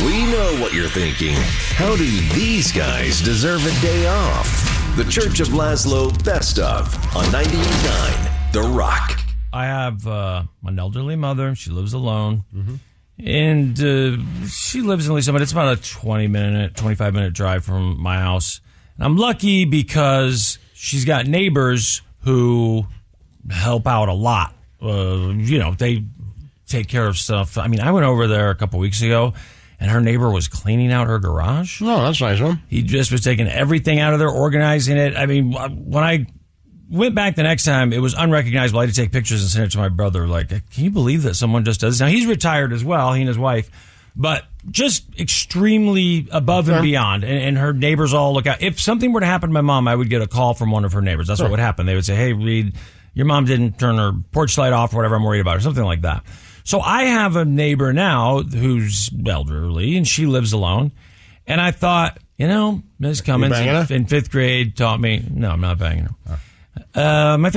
We know what you're thinking. How do these guys deserve a day off? The Church of Laszlo Best Of on 98.9 The Rock. I have an elderly mother. She lives alone. Mm-hmm. And she lives in Lisa, but it's about a 25-minute drive from my house. And I'm lucky because she's got neighbors who help out a lot. They take care of stuff. I mean, I went over there a couple weeks ago, and her neighbor was cleaning out her garage. Oh, that's nice, huh? He just was taking everything out of there, organizing it. I mean, when I went back the next time, it was unrecognizable. I had to take pictures and send it to my brother. Like, can you believe that someone just does this? Now, he's retired as well, he and his wife, but just extremely above and beyond. And her neighbors all look out. If something were to happen to my mom, I would get a call from one of her neighbors. That's what would happen. They would say, hey, Reed, your mom didn't turn her porch light off or whatever, I'm worried about, or something like that. So I have a neighbor now who's elderly, and she lives alone. And I thought, Ms. Cummins in 5th grade taught me, no, I'm not banging her. My